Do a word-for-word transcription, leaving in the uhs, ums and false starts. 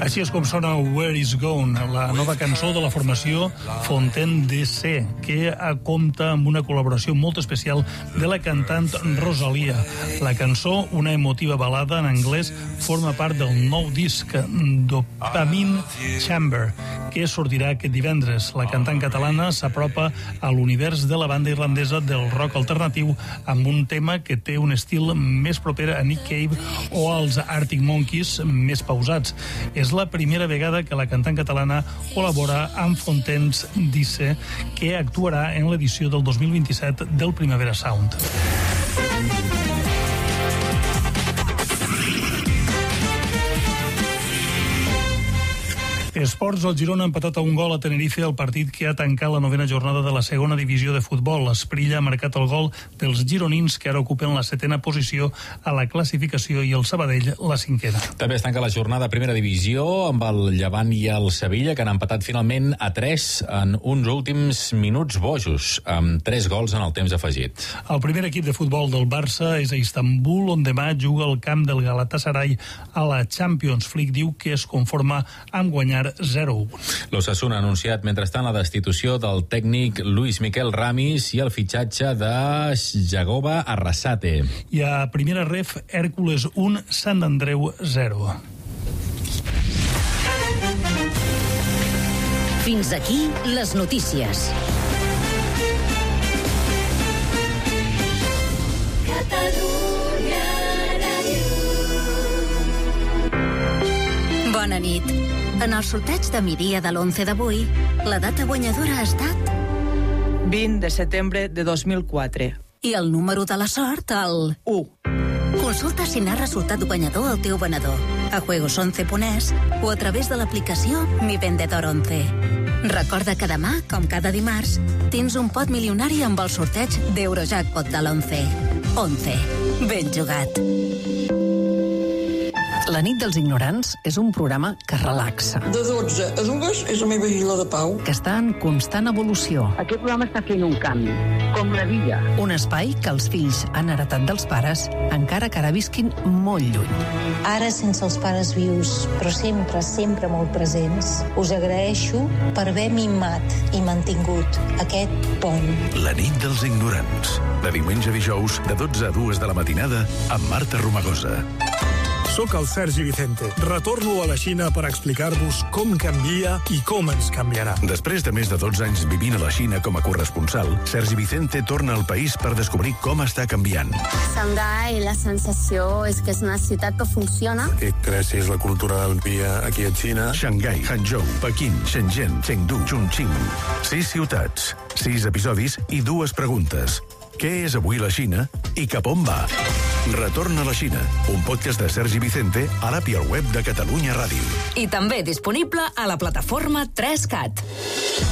Així és com sona Where Is Gone, la nova cançó de la formació Fontaine D C, que compta amb una col·laboració molt especial de la cantant Rosalia. La cançó, una emotiva balada en anglès, forma part del nou disc Dopamine Chamber, que sortirà aquest divendres. La cantant catalana s'apropa a l'univers de la banda irlandesa del rock alternatiu amb un tema que té un estil més proper a Nick Cave o als Arctic Monkeys, més pausats. És la primera vegada que la cantant catalana col·labora amb Fontaine D C, que actuarà en l'edició del dos mil vint-i-set del Primavera Sound. Esports, el Girona ha empatat a un gol a Tenerife al partit que ha tancat la novena jornada de la segona divisió de futbol. L'Esprilla ha marcat el gol dels gironins, que ara ocupen la setena posició a la classificació, i el Sabadell la cinquena. També es tanca la jornada a primera divisió amb el Llevant i el Sevilla, que han empatat finalment a tres en uns últims minuts bojos, amb tres gols en el temps afegit. El primer equip de futbol del Barça és a Istanbul, on demà juga al camp del Galatasaray a la Champions. Flick diu que es conforma amb guanyar zero a u. L'Osasuna ha anunciat, mentrestant, la destitució del tècnic Luis Miquel Ramis i el fitxatge de Jagoba Arrasate. I a primera ref, Hèrcules un, Sant Andreu zero. Fins aquí les notícies. Bona nit. En el sorteig de migdia de l'onze d'avui, la data guanyadora ha estat vint de setembre de dos mil quatre. I el número de la sort, el u. Consulta si n'ha resultat guanyador el teu venedor a juegos once punt es o a través de l'aplicació Mi Vendedor once. Recorda que demà, com cada dimarts, tens un pot milionari amb el sorteig d'Eurojackpot de l'onze. onze. Ben jugat. La nit dels ignorants és un programa que relaxa. De dotze a dues és la meva isla de pau. Que està en constant evolució. Aquest programa està fent un canvi, com la vida. Un espai que els fills han heretat dels pares, encara que ara visquin molt lluny. Ara sense els pares vius, però sempre, sempre molt presents, us agraeixo per haver mimat i mantingut aquest pont. La nit dels ignorants. De diumenge a dijous, de dotze a dues de la matinada, amb Marta Romagosa. Soc el Sergi Vicente. Retorno a la Xina per explicar-vos com canvia i com ens canviarà. Després de més de dotze anys vivint a la Xina com a corresponsal, Sergi Vicente torna al país per descobrir com està canviant. Xangai, la sensació és que és una ciutat que funciona. Que creixis la cultura del dia aquí a Xina. Xangai, Hangzhou, Pequín, Shenzhen, Chengdu, Chongqing. Sis ciutats, sis episodis i dues preguntes. Què és avui la Xina i cap on va? Retorn a la Xina, un podcast de Sergi Vicente a l'app i al web de Catalunya Ràdio. I també disponible a la plataforma tres cat.